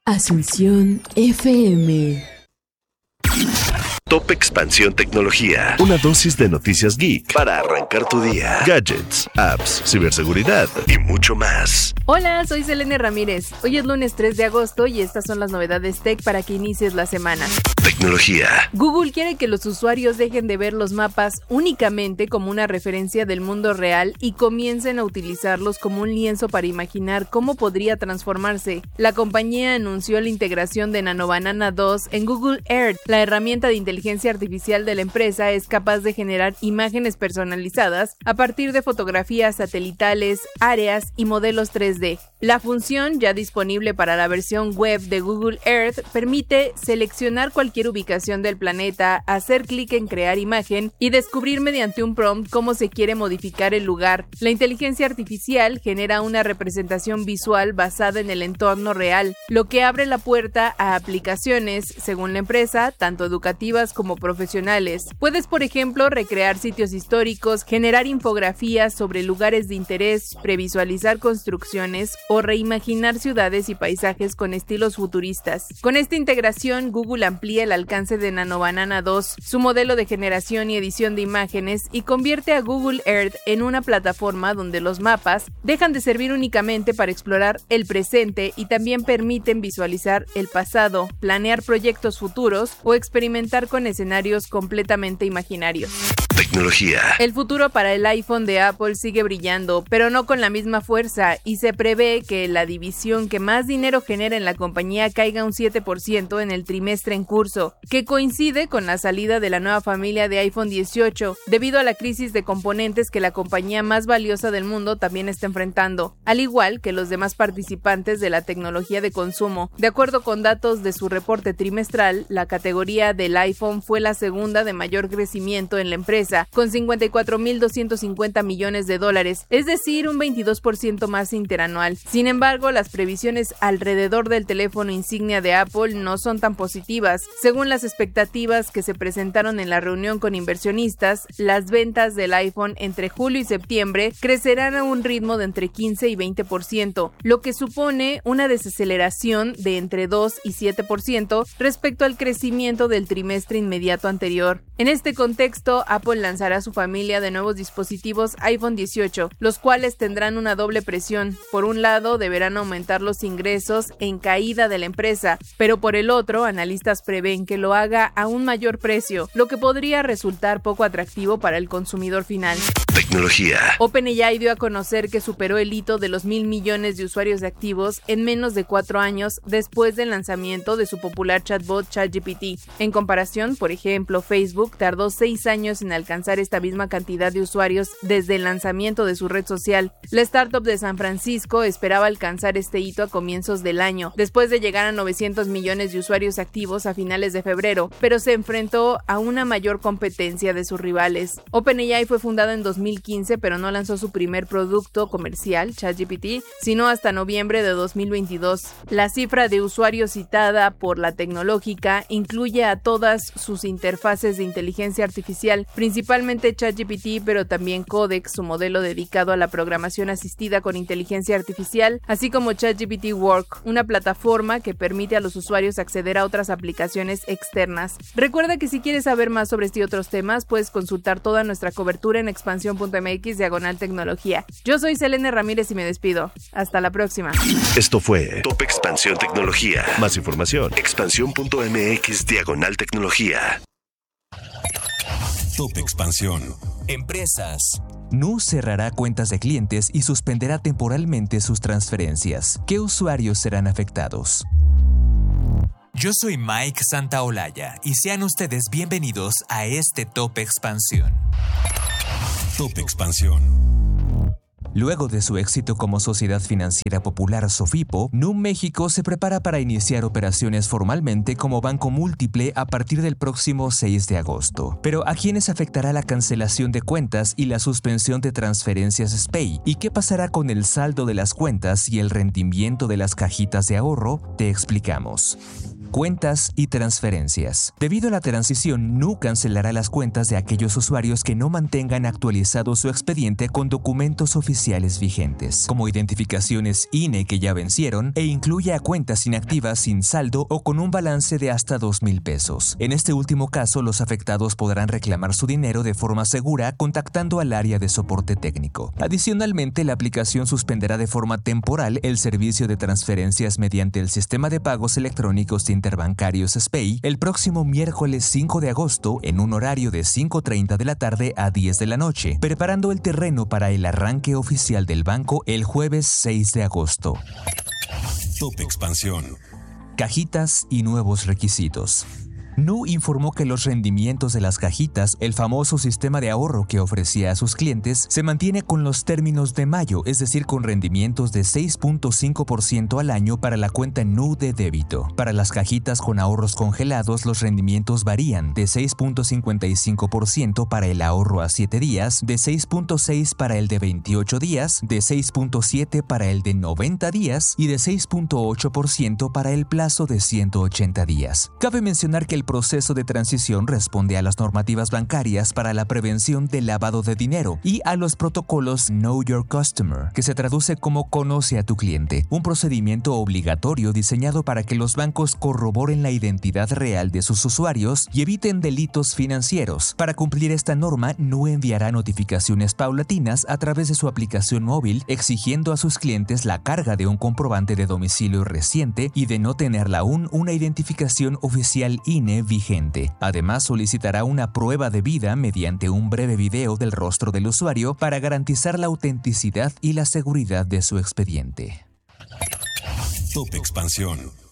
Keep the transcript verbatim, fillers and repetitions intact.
Asunción F M. Top Expansión Tecnología. Una dosis de noticias geek para arrancar tu día. Gadgets, apps, ciberseguridad y mucho más. Hola, soy Selene Ramírez. Hoy es lunes tres de agosto y estas son las novedades tech para que inicies la semana. Tecnología. Google quiere que los usuarios dejen de ver los mapas únicamente como una referencia del mundo real y comiencen a utilizarlos como un lienzo para imaginar cómo podría transformarse. La compañía anunció la integración de Nanobanana dos en Google Earth. La herramienta de inteligencia artificial de la empresa es capaz de generar imágenes personalizadas a partir de fotografías satelitales, áreas y modelos tres D. La función, ya disponible para la versión web de Google Earth, permite seleccionar cualquier ubicación del planeta, hacer clic en crear imagen y descubrir mediante un prompt cómo se quiere modificar el lugar. La inteligencia artificial genera una representación visual basada en el entorno real, lo que abre la puerta a aplicaciones, según la empresa, tanto educativas como profesionales. Puedes, por ejemplo, recrear sitios históricos, generar infografías sobre lugares de interés, previsualizar construcciones o reimaginar ciudades y paisajes con estilos futuristas. Con esta integración, Google amplía el alcance de Nanobanana dos, su modelo de generación y edición de imágenes, y convierte a Google Earth en una plataforma donde los mapas dejan de servir únicamente para explorar el presente y también permiten visualizar el pasado, planear proyectos futuros o experimentar con escenarios completamente imaginarios. Tecnología. El futuro para el iPhone de Apple sigue brillando, pero no con la misma fuerza, y se prevé que la división que más dinero genera en la compañía caiga un siete por ciento en el trimestre en curso, que coincide con la salida de la nueva familia de iPhone dieciocho, debido a la crisis de componentes que la compañía más valiosa del mundo también está enfrentando, al igual que los demás participantes de la tecnología de consumo. De acuerdo con datos de su reporte trimestral, la categoría del iPhone fue la segunda de mayor crecimiento en la empresa, con cincuenta y cuatro mil doscientos cincuenta millones de dólares, es decir, un veintidós por ciento más interanual. Sin embargo, las previsiones alrededor del teléfono insignia de Apple no son tan positivas. Según las expectativas que se presentaron en la reunión con inversionistas, las ventas del iPhone entre julio y septiembre crecerán a un ritmo de entre quince y veinte por ciento, lo que supone una desaceleración de entre dos y siete por ciento respecto al crecimiento del trimestre inmediato anterior. En este contexto, Apple lanzará su familia de nuevos dispositivos iPhone dieciocho, los cuales tendrán una doble presión. Por un lado, deberán aumentar los ingresos en caída de la empresa, pero por el otro, analistas prevén que lo haga a un mayor precio, lo que podría resultar poco atractivo para el consumidor final. Tecnología. OpenAI dio a conocer que superó el hito de los mil millones de usuarios activos en menos de cuatro años después del lanzamiento de su popular chatbot ChatGPT. En comparación, por ejemplo, Facebook tardó seis años en alcanzar esta misma cantidad de usuarios desde el lanzamiento de su red social. La startup de San Francisco esperaba alcanzar este hito a comienzos del año, después de llegar a novecientos millones de usuarios activos a finales de febrero, pero se enfrentó a una mayor competencia de sus rivales. OpenAI fue fundada en dos mil quince, pero no lanzó su primer producto comercial, ChatGPT, sino hasta noviembre de dos mil veintidós. La cifra de usuarios citada por la tecnológica incluye a todas sus interfaces de inteligencia artificial, principalmente ChatGPT, pero también Codex, su modelo dedicado a la programación asistida con inteligencia artificial, así como ChatGPT Work, una plataforma que permite a los usuarios acceder a otras aplicaciones externas. Recuerda que si quieres saber más sobre este y otros temas, puedes consultar toda nuestra cobertura en expansión punto m x diagonal tecnología. Yo soy Selene Ramírez y me despido. Hasta la próxima. Esto fue Top Expansión Tecnología. Más información, expansión punto m x diagonal tecnología. Top Expansión. Empresas. Nu cerrará cuentas de clientes y suspenderá temporalmente sus transferencias. ¿Qué usuarios serán afectados? Yo soy Mike Santaolalla y sean ustedes bienvenidos a este Top Expansión. Top Expansión. Luego de su éxito como Sociedad Financiera Popular Sofipo, Nu México se prepara para iniciar operaciones formalmente como banco múltiple a partir del próximo seis de agosto. Pero ¿a quiénes afectará la cancelación de cuentas y la suspensión de transferencias S P A Y? ¿Y qué pasará con el saldo de las cuentas y el rendimiento de las cajitas de ahorro? Te explicamos. Cuentas y transferencias. Debido a la transición, N U cancelará las cuentas de aquellos usuarios que no mantengan actualizado su expediente con documentos oficiales vigentes, como identificaciones I N E que ya vencieron, e incluye a cuentas inactivas sin saldo o con un balance de hasta dos mil pesos. En este último caso, los afectados podrán reclamar su dinero de forma segura contactando al área de soporte técnico. Adicionalmente, la aplicación suspenderá de forma temporal el servicio de transferencias mediante el sistema de pagos electrónicos interbancarios S P A Y el próximo miércoles cinco de agosto en un horario de cinco treinta de la tarde a diez de la noche, preparando el terreno para el arranque oficial del banco el jueves seis de agosto. Top Expansión. Cajitas y nuevos requisitos. N U informó que los rendimientos de las cajitas, el famoso sistema de ahorro que ofrecía a sus clientes, se mantiene con los términos de mayo, es decir, con rendimientos de seis punto cinco por ciento al año para la cuenta N U de débito. Para las cajitas con ahorros congelados, los rendimientos varían de seis punto cincuenta y cinco por ciento para el ahorro a siete días, de seis punto seis por ciento para el de veintiocho días, de seis punto siete por ciento para el de noventa días y de seis punto ocho por ciento para el plazo de ciento ochenta días. Cabe mencionar que el proceso de transición responde a las normativas bancarias para la prevención del lavado de dinero y a los protocolos Know Your Customer, que se traduce como Conoce a tu cliente, un procedimiento obligatorio diseñado para que los bancos corroboren la identidad real de sus usuarios y eviten delitos financieros. Para cumplir esta norma, N U enviará notificaciones paulatinas a través de su aplicación móvil, exigiendo a sus clientes la carga de un comprobante de domicilio reciente y de no tenerla aún una identificación oficial I N E vigente. Además, solicitará una prueba de vida mediante un breve video del rostro del usuario para garantizar la autenticidad y la seguridad de su expediente. Top Expansión.